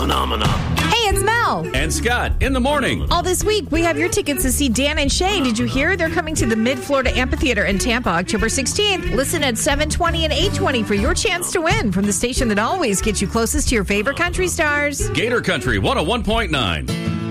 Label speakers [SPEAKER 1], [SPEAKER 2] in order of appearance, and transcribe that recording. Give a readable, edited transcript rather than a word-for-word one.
[SPEAKER 1] Phenomena.
[SPEAKER 2] Hey, it's Mel.
[SPEAKER 1] And Scott in the morning.
[SPEAKER 2] All this week, we have your tickets to see Dan and Shay. Did you hear? They're coming to the Mid-Florida Amphitheater in Tampa, October 16th. Listen at 7:20 and 8:20 for your chance to win from the station that always gets you closest to your favorite country stars.
[SPEAKER 1] Gator Country 101.9.